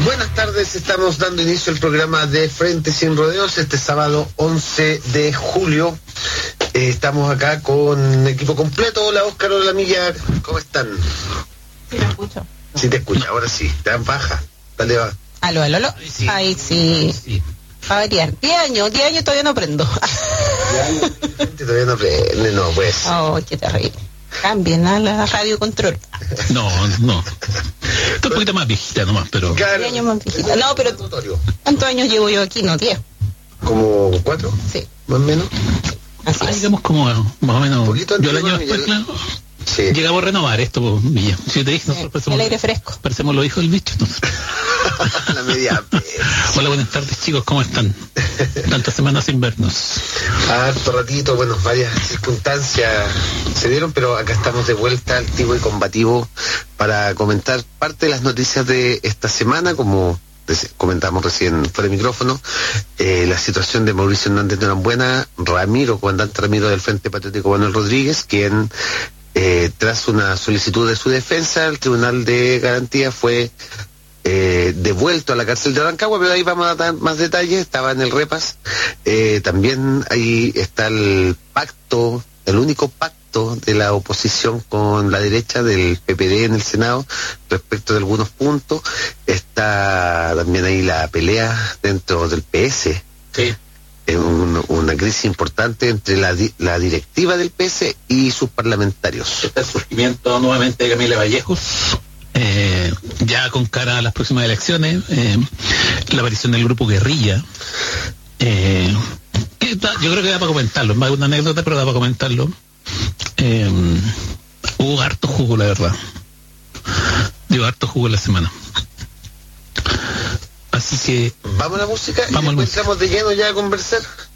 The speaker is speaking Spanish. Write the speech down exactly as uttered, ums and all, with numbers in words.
Buenas tardes, estamos dando inicio al programa de Frente Sin Rodeos este sábado once de julio. Eh, estamos acá con equipo completo. Hola Óscar, hola Milla, ¿cómo están? Sí, me escucho. Sí te escucha, ahora sí, te dan baja. Dale, va. Aló, aló, aló. Ahí sí. Ahí sí. Sí. A variar. diez años, diez años todavía no aprendo. Todavía no aprende, no, pues. Oh, qué terrible. Cambien a la radio control. No, no. Estoy un poquito más viejita nomás, pero... Claro. diez años más viejita. No, pero ¿cuántos años llevo yo aquí? No, diez. ¿Como cuatro? Sí. Más o menos. Así Ah, es. digamos como más o menos... Un poquito Yo el antiguo, año después, ya- claro, Sí. llegamos a renovar esto, pues, Villa. Si te dije, nosotros El parecemos, aire fresco. parecemos los hijos del bicho. Entonces. La media vez. Hola, buenas tardes, chicos, ¿cómo están? Tantas semanas sin vernos. Harto ratito, bueno, varias circunstancias se dieron, pero acá estamos de vuelta activo y combativo para comentar parte de las noticias de esta semana, como reci- comentamos recién fuera de micrófono. Eh, la situación de Mauricio Hernández de Norambuena, Ramiro, comandante Ramiro del Frente Patriótico Manuel Rodríguez, quien eh, tras una solicitud de su defensa, el Tribunal de Garantía fue eh, devuelto a la cárcel de Rancagua, pero ahí vamos a dar más detalles. Estaba en el repas. Eh, también ahí está el pacto, el único pacto de la oposición con la derecha del P P D en el Senado respecto de algunos puntos. Está también ahí la pelea dentro del P S. Sí. Es un- una crisis importante entre la, di- la directiva del P S y sus parlamentarios. Está el surgimiento nuevamente de Camila Vallejos, eh, ya con cara a las próximas elecciones, eh, la aparición del grupo Guerrilla, eh, que da- yo creo que da para comentarlo, más una anécdota, pero da para comentarlo. Eh, hubo harto jugo, la verdad. Dio harto jugo la semana. Así que Vamos a la música y Vamos a la después entramos de lleno ya a conversar.